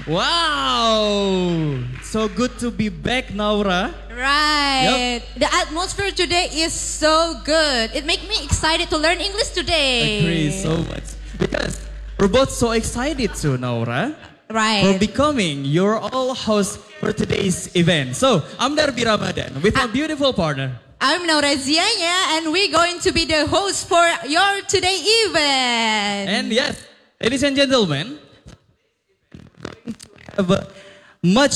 Wow, so good to be back, Naura. Right. The atmosphere today is so good. It makes me excited to learn English today. Agree so much. Because we're both so excited too, Naura. For Right. becoming your all host for today's event. So, I'm Darby Ramadan with my beautiful partner. I'm Naura Zianya and we're going to be the host for your today event. And yes, ladies and gentlemen, have a much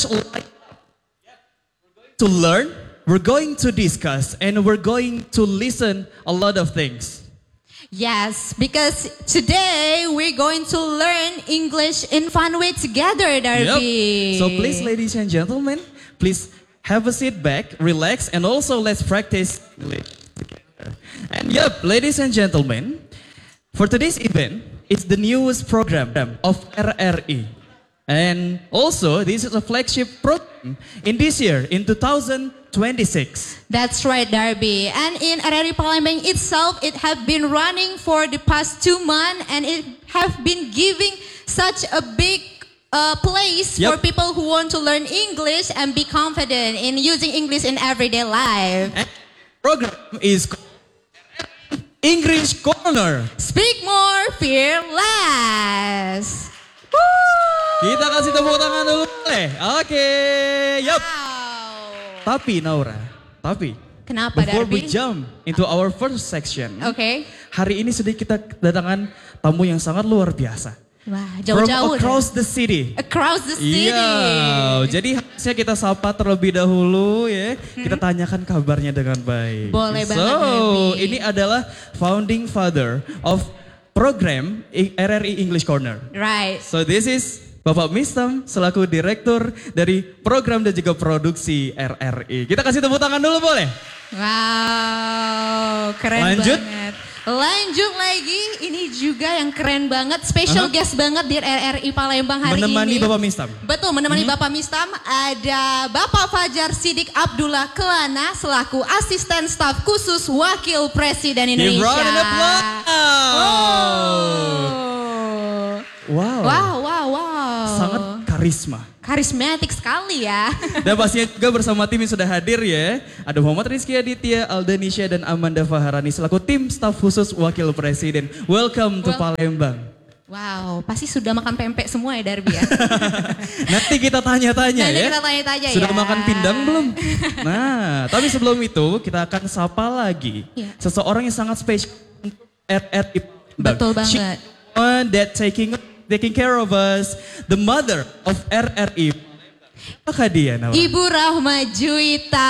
to learn, we're going to discuss, and we're going to listen a lot of things. Yes, because today we're going to learn English in fun way together, Darby. So please, ladies and gentlemen, please have a seat back, relax, and also let's practice English together. And ladies and gentlemen, for today's event, it's the newest program of RRI. And also, this is a flagship program in this year, in 2026. That's right, Darby. And in RRI Palembang itself, it has been running for the past 2 months and it has been giving such a big place for people who want to learn English and be confident in using English in everyday life. And the program is English Corner. Speak more, fear less. Kita kasih tepuk tangan dulu boleh? Oke, Wow. Tapi Naura, Kenapa, before we Darby? jump into our first section, Oke. hari ini sedih kita kedatangan tamu yang sangat luar biasa. Wah, From jauh-jauh. across the city. Across the city. Iya, jadi harusnya kita sapa terlebih dahulu ya. Kita tanyakan kabarnya dengan baik. Boleh banget, So, Darby. ini adalah founding father of program RRI English Corner. Right. So this is Bapak Mistam selaku direktur dari program dan juga produksi RRI. Kita kasih tepuk tangan dulu boleh? Wow, keren Lanjut. banget. Lanjut lagi, ini juga yang keren banget, special guest banget di RRI Palembang hari Menemani ini. Bapak Mistam. Betul, menemani Bapak Mistam ada Bapak Fajar Sidik Abdullah Kelana selaku asisten staf khusus Wakil Presiden Give Indonesia. round of applause. Wow. Wow. Wow. Sangat karisma. Karismatik sekali ya. Dan pastinya juga bersama tim yang sudah hadir ya. Ada Muhammad Rizky Aditya, Aldanisha dan Amanda Faharani selaku tim staf khusus Wakil Presiden. Welcome to Palembang. Wow, pasti sudah makan pempek semua ya Darby ya. Nanti kita tanya-tanya Nanti ya. kita tanya-tanya Sudah ya. makan pindang belum? Nah, tapi sebelum itu kita akan sapa lagi Ya. seseorang yang sangat spesial untuk RRI. Betul She banget. one that taking care of us, the mother of RRI. Apakah dia, Naura? Ibu Rahma Juwita.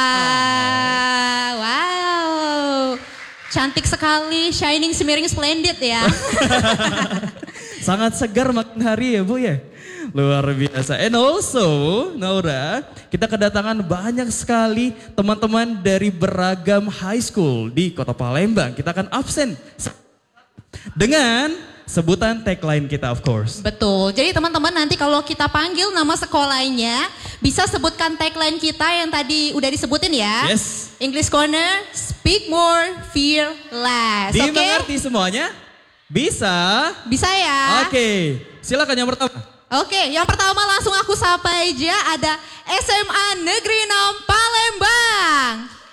Wow. Cantik sekali, shining, semiring, splendid ya. Sangat segar makin hari ya Bu ya. Luar biasa. And also, Naura, kita kedatangan banyak sekali teman-teman dari beragam high school di Kota Palembang. Kita akan absen dengan sebutan tagline kita of course. Betul, jadi teman-teman nanti kalau kita panggil nama sekolahnya, bisa sebutkan tagline kita yang tadi udah disebutin ya. Yes. English Corner, speak more, fear less. Oke? Dimengerti semuanya? Bisa? Bisa ya? Oke, silakan yang pertama. Oke, yang pertama langsung aku sapa aja ada SMA Negeri 6 Palembang.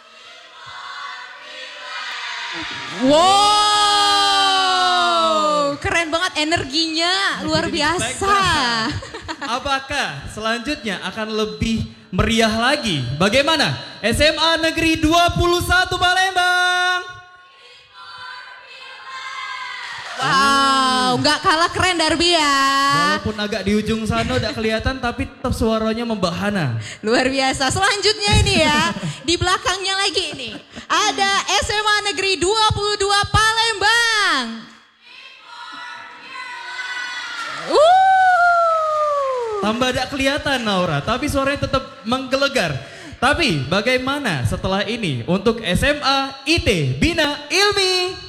Wow, keren banget energinya, luar biasa. Apakah selanjutnya akan lebih meriah lagi? Bagaimana? SMA Negeri 21 Palembang. Wow, nggak kalah keren Darby ya. Walaupun agak di ujung sana udah kelihatan tapi tetap suaranya membahana. Luar biasa. Selanjutnya ini ya, di belakangnya lagi ini. Ada SMA Negeri 22 Palembang. Tambah tidak kelihatan Naura, tapi suaranya tetap menggelegar. Tapi bagaimana setelah ini untuk SMA IT Bina Ilmi?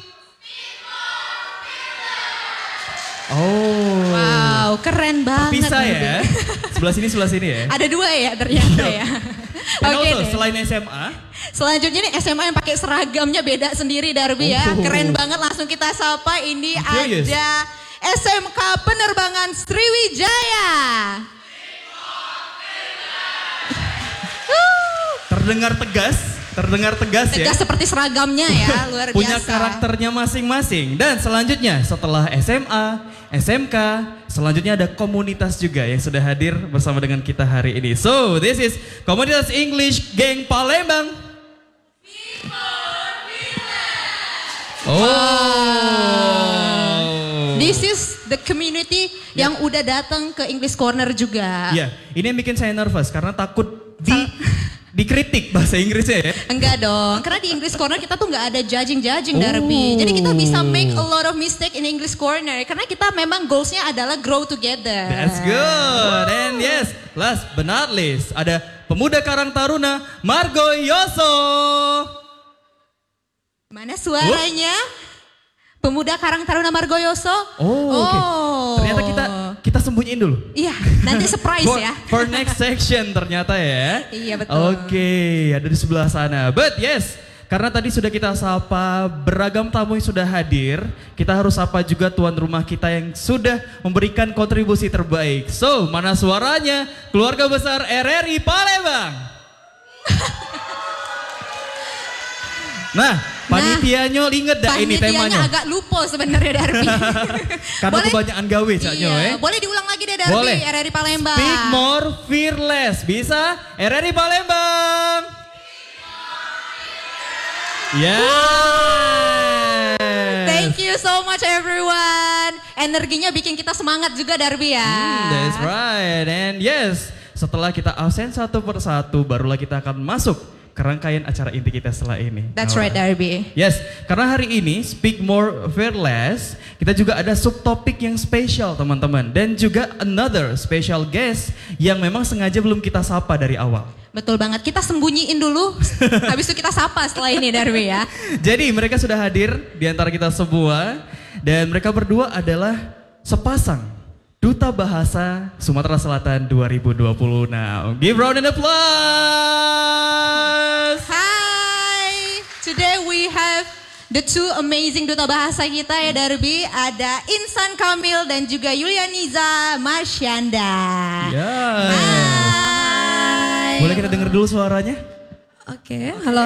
Oh. Wow, keren banget. Bisa ya? Sebelah sini ya? Ada dua ya ternyata ya. Dan Oke also, deh. selain SMA, Selanjutnya nih SMA yang pakai seragamnya beda sendiri Darby ya. Oh. Keren banget, langsung kita sapa. Ini Curious. ada SMK Penerbangan Sriwijaya. terdengar tegas ya. Tegas seperti seragamnya ya, luar biasa. Punya karakternya masing-masing. Dan selanjutnya setelah SMA, SMK, selanjutnya ada komunitas juga yang sudah hadir bersama dengan kita hari ini. So, this is Komunitas English Geng Palembang. This is the community yang udah datang ke English Corner juga. Iya, ini yang bikin saya nervous karena takut dikritik bahasa Inggrisnya ya. Enggak dong, karena di English Corner kita tuh nggak ada judging Darby. Jadi kita bisa make a lot of mistake in English Corner karena kita memang goalsnya adalah grow together. That's good. And yes, last but not least, ada pemuda Karang Taruna Margo Yoso. Mana suaranya? Pemuda Karang Taruna Margo Yoso. Oke. Ternyata kita sembunyiin dulu. Iya, nanti surprise ya. For next section ternyata ya. Iya betul. Oke, ada di sebelah sana. But yes, karena tadi sudah kita sapa beragam tamu yang sudah hadir, kita harus sapa juga tuan rumah kita yang sudah memberikan kontribusi terbaik. So, mana suaranya? Keluarga besar RRI Palembang. Nah, panitianya inget dah ini temanya. Panitianya agak lupa sebenarnya Darby. Karena kebanyakan gawe Caknyo iya, boleh diulang lagi deh Darby, boleh. RRI Palembang. Speak more fearless. Bisa? RRI Palembang. Yeah. Thank you so much everyone. Energinya bikin kita semangat juga Darby ya. That's right. And yes, setelah kita absen satu persatu, barulah kita akan masuk ke rangkaian acara inti kita setelah ini. That's right Darby. Yes, karena hari ini Speak More Fearless, kita juga ada subtopik yang spesial teman-teman. Dan juga another special guest yang memang sengaja belum kita sapa dari awal. Betul banget, kita sembunyiin dulu, habis itu kita sapa setelah ini Darby ya. Jadi mereka sudah hadir di antara kita semua. Dan mereka berdua adalah sepasang Duta Bahasa Sumatera Selatan 2020. Now, give round of applause. Hi, today we have the two amazing Duta Bahasa kita ya Darby. Ada Insan Kamil dan juga Yulianiza Marsyanda. Yeah. Hai. Boleh kita dengar dulu suaranya? Oke, halo.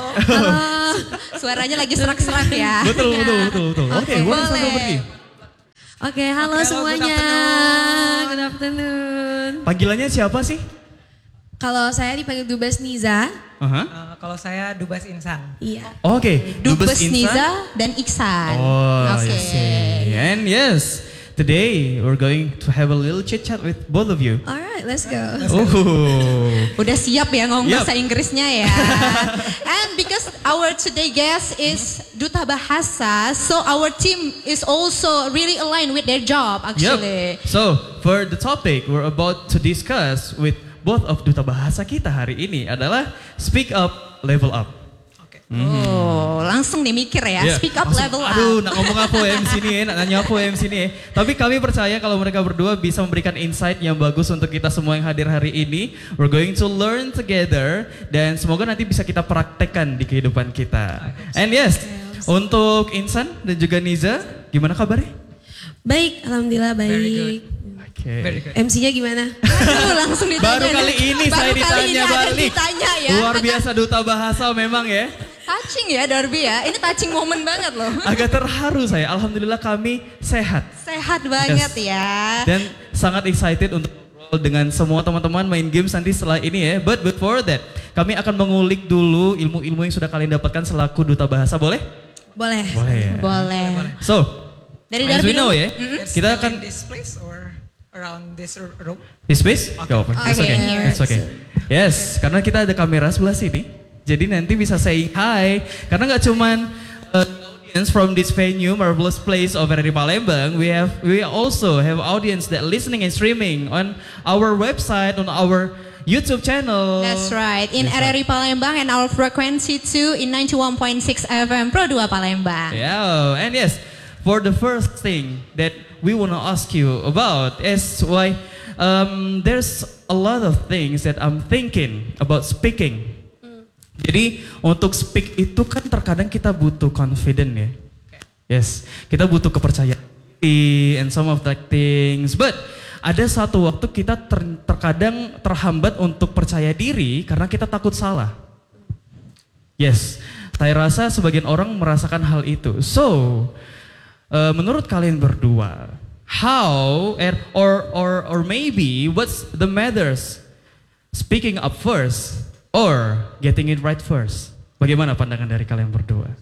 Suaranya lagi serak-serak ya. Betul. Oke, boleh sambil pergi. Oke, halo semuanya. Good afternoon. Panggilannya siapa sih? Kalau saya dipanggil Dubes Niza. Kalau saya Dubes Insan. Iya. Oke, Dubes Niza dan Iksan. Oh, Oke. And yes, today we're going to have a little chit chat with both of you. Alright, let's go. Udah siap ya ngomong Yep. bahasa Inggrisnya ya. And because our today guest is Duta Bahasa, so our team is also really aligned with their job actually. Yep. So, for the topic we're about to discuss with both of Duta Bahasa kita hari ini adalah Speak Up, Level Up. Oh, langsung nih mikir ya, Yeah. speak up, Langsung, level up. Aduh, nak ngomong apa ya MC ini, nak nanya apa ya MC ini. Tapi kami percaya kalau mereka berdua bisa memberikan insight yang bagus untuk kita semua yang hadir hari ini. We're going to learn together dan semoga nanti bisa kita praktekkan di kehidupan kita. And yes, untuk Insan dan juga Niza, gimana kabarnya? Baik, alhamdulillah baik. Very good. Oke. MC-nya gimana? Aduh, langsung ditanya. Baru kali ini saya ditanya balik. Ditanya ya. Luar biasa Duta Bahasa memang ya. Touching ya Darby ya, ini touching moment banget loh. Agak terharu saya, alhamdulillah kami sehat. Sehat banget Yes. ya. Dan sangat excited untuk ngobrol dengan semua teman-teman main games nanti setelah ini ya. But before that, kami akan mengulik dulu ilmu-ilmu yang sudah kalian dapatkan selaku Duta Bahasa, boleh? Boleh. Boleh ya. Boleh. So, Dari as we Darby know dulu. ya, kita akan in this place or around this room. this space? Gak apa-apa. It's Okay, okay. here. It's okay. Yes, karena kita ada kamera sebelah sini. Jadi nanti bisa say hi. Karena nggak cuman audience from this venue, marvelous place of RRI Palembang. We also have audience that listening and streaming on our website, on our YouTube channel. That's right. In That's right. RRI Palembang and our frequency too in 91.6 FM Pro 2 Palembang. Yeah, and yes, for the first thing that we want to ask you about is why there's a lot of things that I'm thinking about speaking. Jadi untuk speak itu kan terkadang kita butuh confident ya. Yes, kita butuh kepercayaan diri and some of that things. But ada satu waktu kita terkadang terhambat untuk percaya diri karena kita takut salah. Yes, saya rasa sebagian orang merasakan hal itu. So, menurut kalian berdua, how or maybe what's the matters? Speaking up first or getting it right first? Bagaimana pandangan dari kalian berdua?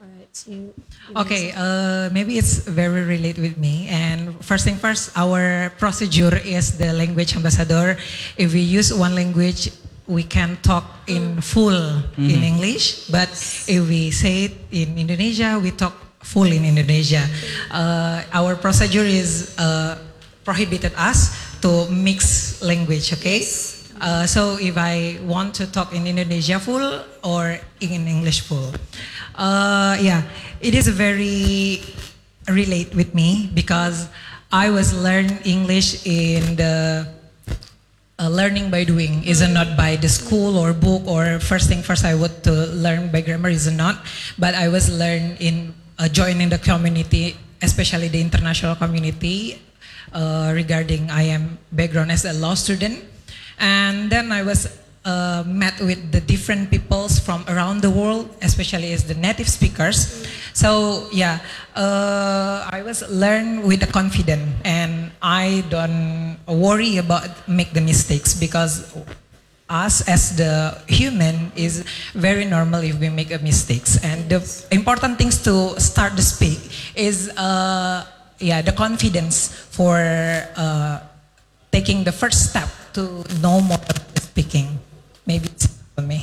Okay, maybe it's very related with me. And first thing first, our procedure is the language ambassador. If we use one language, we can talk in full in English. But if we say it in Indonesia, we talk full in Indonesia. Our procedure is prohibited us to mix language. Okay. So if I want to talk in Indonesia full or in English full, yeah, it is very relate with me because I was learn English in the learning by doing, is not by the school or book or first thing first I would to learn by grammar is not, but I was learn in joining the community, especially the international community regarding I am background as a law student. And then I was met with the different peoples from around the world, especially as the native speakers. So yeah, I was learn with the confidence, and I don't worry about make the mistakes because us as the human is very normal if we make a mistakes. And the important things to start to speak is yeah, the confidence for taking the first step to know more about speaking. Maybe it's for me.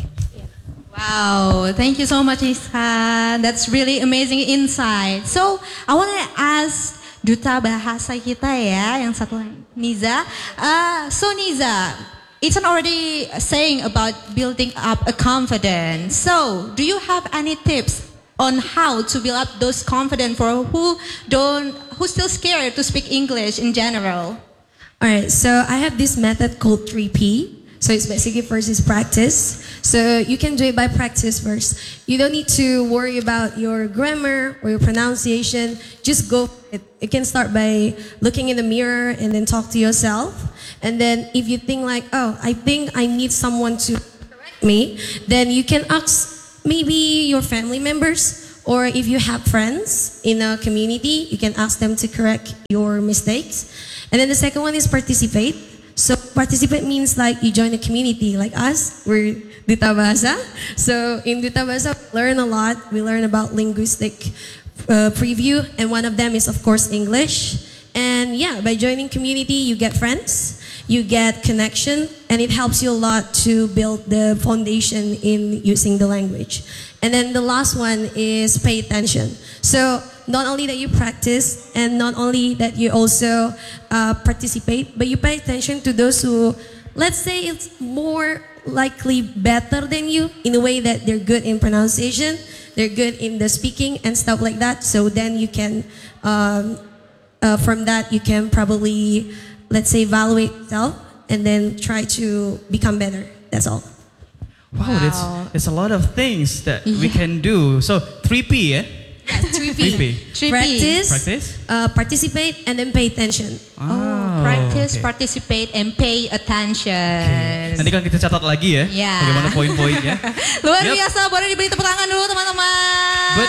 Wow, thank you so much, Ishan. That's really amazing insight. So, I want to ask Duta Bahasa kita ya, yang satu Niza. So Niza, it's already saying about building up a confidence. So, do you have any tips on how to build up those confidence for who's still scared to speak English in general? Alright, so I have this method called 3P. So it's basically first is practice. So you can do it by practice first. You don't need to worry about your grammar or your pronunciation. Just go for it. You can start by looking in the mirror and then talk to yourself. And then if you think like, oh, I think I need someone to correct me, then you can ask maybe your family members, or if you have friends in a community, you can ask them to correct your mistakes. And then the second one is participate. So participate means like you join a community like us. We're Duta Bahasa. So in Duta Bahasa, we learn a lot. We learn about linguistic preview, and one of them is of course English. And yeah, by joining community, you get friends, you get connection, and it helps you a lot to build the foundation in using the language. And then the last one is pay attention. So not only that you practice, and not only that you also participate, but you pay attention to those who, let's say, it's more likely better than you in a way that they're good in pronunciation, they're good in the speaking and stuff like that. So then you can, from that, you can probably, let's say, evaluate yourself and then try to become better. That's all. Wow, that's a lot of things that we can do. So 3P, yeah? Yes, 3P. Practice, participate, and then pay attention. Practice, participate, and pay attention. Nanti kan kita catat lagi ya, bagaimana poin-poinnya. Luar biasa, boleh diberi tepuk tangan dulu teman-teman.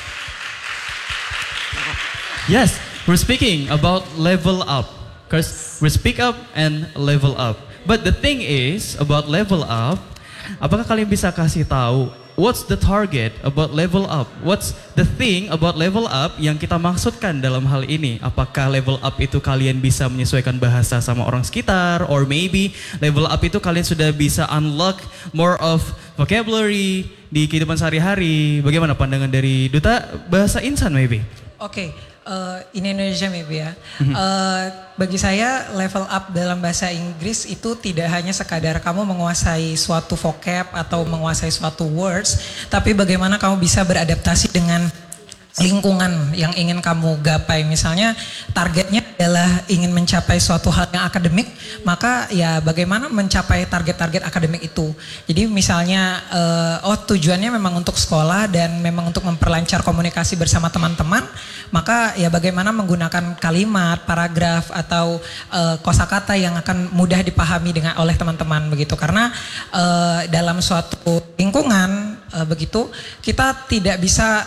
Yes, we're speaking about level up. Because we speak up and level up. But the thing is, about level up, apakah kalian bisa kasih tahu what's the target about level up? What's the thing about level up yang kita maksudkan dalam hal ini? Apakah level up itu kalian bisa menyesuaikan bahasa sama orang sekitar? Or maybe level up itu kalian sudah bisa unlock more of vocabulary di kehidupan sehari-hari? Bagaimana pandangan dari Duta Bahasa Insan maybe? Oke. In Indonesia maybe ya. Bagi saya level up dalam bahasa Inggris itu tidak hanya sekadar kamu menguasai suatu vocab atau menguasai suatu words, tapi bagaimana kamu bisa beradaptasi dengan lingkungan yang ingin kamu gapai. Misalnya targetnya adalah ingin mencapai suatu hal yang akademik, maka ya bagaimana mencapai target-target akademik itu. Jadi misalnya tujuannya memang untuk sekolah dan memang untuk memperlancar komunikasi bersama teman-teman, maka ya bagaimana menggunakan kalimat, paragraf atau kosakata yang akan mudah dipahami oleh teman-teman begitu. Karena dalam suatu lingkungan begitu kita tidak bisa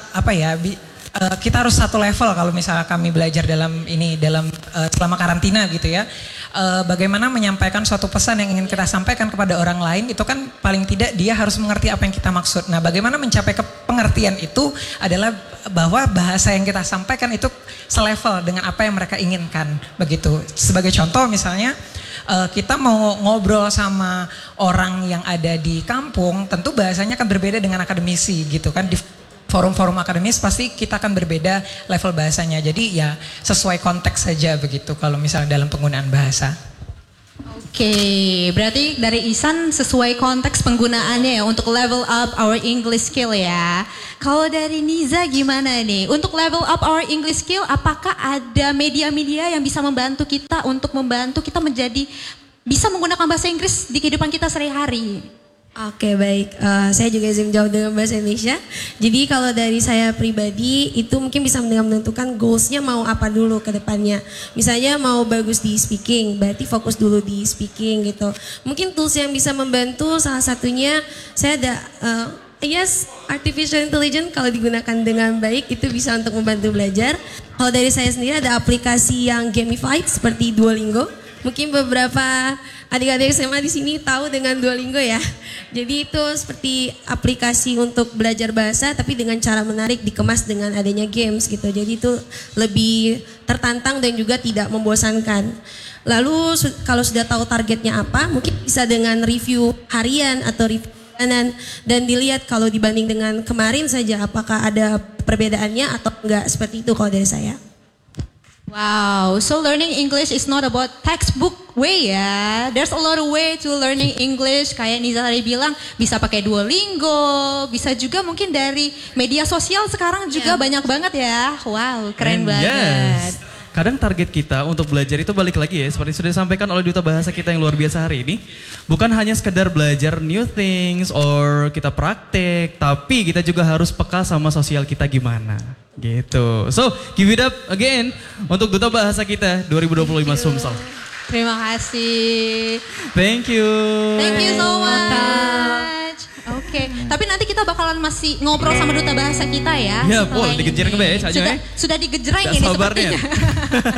kita harus satu level kalau misalnya kami belajar dalam selama karantina gitu ya. Bagaimana menyampaikan suatu pesan yang ingin kita sampaikan kepada orang lain itu kan paling tidak dia harus mengerti apa yang kita maksud. Nah, bagaimana mencapai pengertian itu adalah bahwa bahasa yang kita sampaikan itu selevel dengan apa yang mereka inginkan begitu. Sebagai contoh misalnya kita mau ngobrol sama orang yang ada di kampung, tentu bahasanya akan berbeda dengan akademisi gitu kan. Di forum-forum akademis pasti kita akan berbeda level bahasanya. Jadi ya sesuai konteks saja begitu kalau misalnya dalam penggunaan bahasa. Oke, berarti dari Ihsan sesuai konteks penggunaannya ya untuk level up our English skill ya. Kalau dari Niza gimana nih? Untuk level up our English skill, apakah ada media-media yang bisa membantu kita untuk membantu kita menjadi bisa menggunakan bahasa Inggris di kehidupan kita sehari-hari? Oke, baik, saya juga izin jawab dengan bahasa Indonesia. Jadi kalau dari saya pribadi itu mungkin bisa menentukan goalsnya mau apa dulu ke depannya. Misalnya mau bagus di speaking, berarti fokus dulu di speaking gitu. Mungkin tools yang bisa membantu salah satunya saya ada artificial intelligence kalau digunakan dengan baik itu bisa untuk membantu belajar. Kalau dari saya sendiri ada aplikasi yang gamified seperti Duolingo. Mungkin beberapa adik-adik SMA di sini tahu dengan Duolingo ya. Jadi itu seperti aplikasi untuk belajar bahasa tapi dengan cara menarik dikemas dengan adanya games gitu. Jadi itu lebih tertantang dan juga tidak membosankan. Lalu kalau sudah tahu targetnya apa, mungkin bisa dengan review harian atau review bulanan dan dilihat kalau dibanding dengan kemarin saja apakah ada perbedaannya atau enggak, seperti itu kalau dari saya. Wow, so learning English is not about textbook way ya. There's a lot of way to learning English. Kayak Niza tadi bilang, bisa pakai Duolingo, bisa juga mungkin dari media sosial sekarang juga banyak banget ya. Wow, keren banget. Yes. Kadang target kita untuk belajar itu balik lagi ya, seperti sudah disampaikan oleh Duta Bahasa kita yang luar biasa hari ini. Bukan hanya sekedar belajar new things or kita praktek, tapi kita juga harus peka sama sosial kita gimana. Gitu. So, give it up again untuk Duta Bahasa kita 2025 Sumsel. Terima kasih. Thank you. Thank you so much. Oke, tapi nanti kita bakalan masih ngobrol sama Duta Bahasa kita ya. Ya, boleh digejer ke BS aja Sudah digejreng Gak ini sabarnya. sepertinya.